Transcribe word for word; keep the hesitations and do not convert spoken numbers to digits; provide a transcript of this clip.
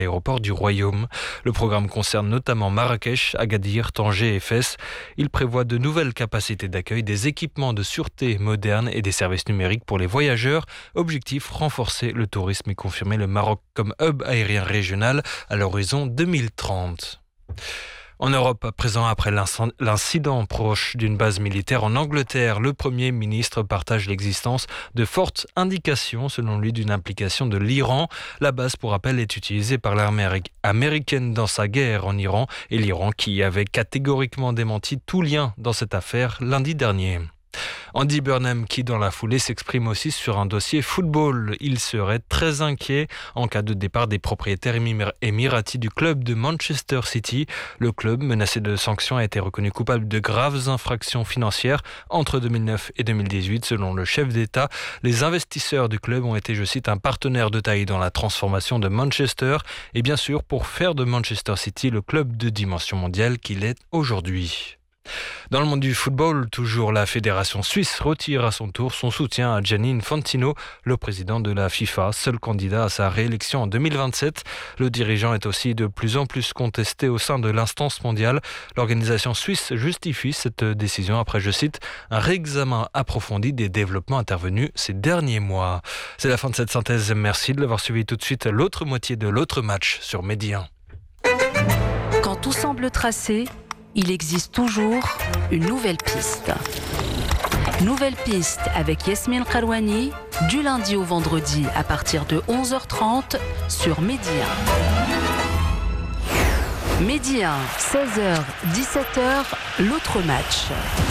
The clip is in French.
Aéroports du Royaume. Le programme concerne notamment Marrakech, Agadir, Tanger et Fès. Il prévoit de nouvelles capacités d'accueil, des équipements de sûreté modernes et des services numériques pour les voyageurs. Objectif, renforcer le tourisme et confirmer le Maroc comme hub aérien régional à l'horizon deux mille trente. En Europe, à présent, après l'incident proche d'une base militaire en Angleterre, le Premier ministre partage l'existence de fortes indications, selon lui, d'une implication de l'Iran. La base, pour rappel, est utilisée par l'armée américaine dans sa guerre en Iran, et l'Iran qui avait catégoriquement démenti tout lien dans cette affaire lundi dernier. Andy Burnham qui dans la foulée s'exprime aussi sur un dossier football. Il serait très inquiet en cas de départ des propriétaires émiratis du club de Manchester City. Le club menacé de sanctions a été reconnu coupable de graves infractions financières entre deux mille neuf et deux mille dix-huit selon le chef d'État. Les investisseurs du club ont été, je cite, un partenaire de taille dans la transformation de Manchester et bien sûr pour faire de Manchester City le club de dimension mondiale qu'il est aujourd'hui. Dans le monde du football, toujours la fédération suisse retire à son tour son soutien à Gianni Infantino, le président de la FIFA, seul candidat à sa réélection en deux mille vingt-sept. Le dirigeant est aussi de plus en plus contesté au sein de l'instance mondiale. L'organisation suisse justifie cette décision après, je cite, un réexamen approfondi des développements intervenus ces derniers mois. C'est la fin de cette synthèse. Merci de l'avoir suivi. Tout de suite, l'autre moitié de l'autre match sur Medi un. Quand tout semble tracé, il existe toujours une nouvelle piste. Nouvelle piste avec Yasmine Karouani, du lundi au vendredi à partir de onze heures trente sur Medi un. Medi un, seize heures, dix-sept heures, l'autre match.